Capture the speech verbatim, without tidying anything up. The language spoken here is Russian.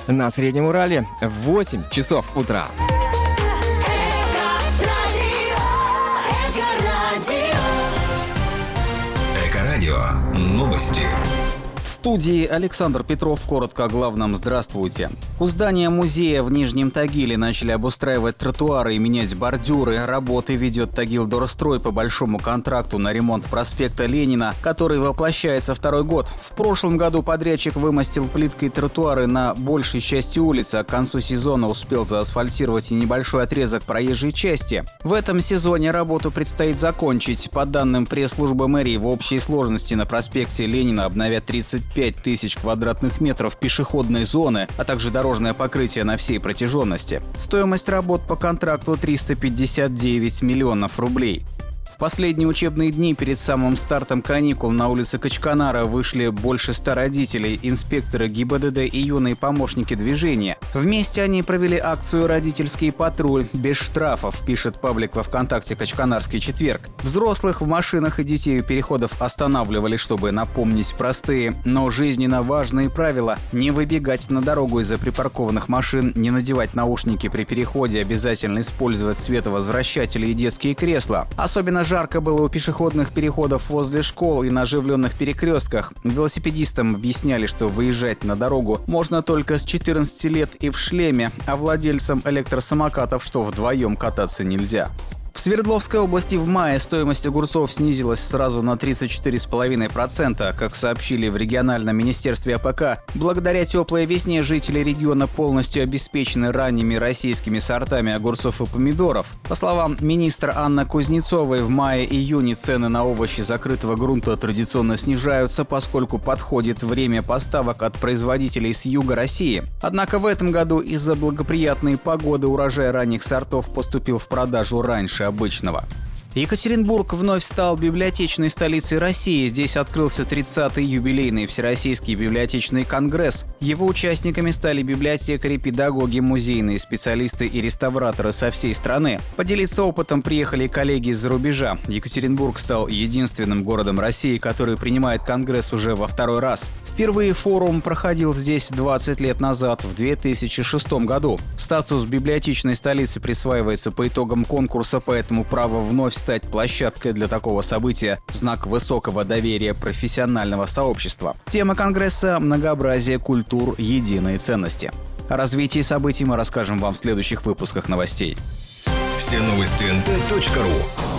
на Среднем Урале в восемь часов утра. Эко-радио. Новости. В студии Александр Петров. Коротко о главном. Здравствуйте. У здания музея в Нижнем Тагиле начали обустраивать тротуары и менять бордюры. Работы ведет Тагил-Дорстрой по большому контракту на ремонт проспекта Ленина, который воплощается второй год. В прошлом году подрядчик вымостил плиткой тротуары на большей части улицы, а к концу сезона успел заасфальтировать и небольшой отрезок проезжей части. В этом сезоне работу предстоит закончить. По данным пресс-службы мэрии, в общей сложности на проспекте Ленина обновят тридцать пять тысяч квадратных метров пешеходной зоны, а также дорожное покрытие на всей протяженности. Стоимость работ по контракту триста пятьдесят девять миллионов рублей. В последние учебные дни перед самым стартом каникул на улице Качканара вышли больше ста родителей, инспекторы ГИБДД и юные помощники движения. Вместе они провели акцию «Родительский патруль» без штрафов, пишет паблик во ВКонтакте «Качканарский четверг». Взрослых в машинах и детей у переходов останавливали, чтобы напомнить простые, но жизненно важные правила: не выбегать на дорогу из-за припаркованных машин, не надевать наушники при переходе, обязательно использовать световозвращатели и детские кресла. Особенно жарко было у пешеходных переходов возле школ и на оживленных перекрестках. Велосипедистам объясняли, что выезжать на дорогу можно только с четырнадцати лет и в шлеме, а владельцам электросамокатов, что вдвоем кататься нельзя. В Свердловской области в мае стоимость огурцов снизилась сразу на тридцать четыре целых пять десятых процента. Как сообщили в региональном министерстве АПК, благодаря теплой весне жители региона полностью обеспечены ранними российскими сортами огурцов и помидоров. По словам министра Анны Кузнецовой, в мае-июне цены на овощи закрытого грунта традиционно снижаются, поскольку подходит время поставок от производителей с юга России. Однако в этом году из-за благоприятной погоды урожай ранних сортов поступил в продажу раньше обычного. Екатеринбург вновь стал библиотечной столицей России. Здесь открылся тридцатый юбилейный Всероссийский библиотечный конгресс. Его участниками стали библиотекари, педагоги, музейные специалисты и реставраторы со всей страны. Поделиться опытом приехали коллеги из-за рубежа. Екатеринбург стал единственным городом России, который принимает конгресс уже во второй раз. Впервые форум проходил здесь двадцать лет назад, в две тысячи шестом году. Статус библиотечной столицы присваивается по итогам конкурса, поэтому право вновь стать площадкой для такого события – знак высокого доверия профессионального сообщества. Тема конгресса – многообразие культур, единые ценности. О развитии событий мы расскажем вам в следующих выпусках новостей. Все новости эн тэ точка ру.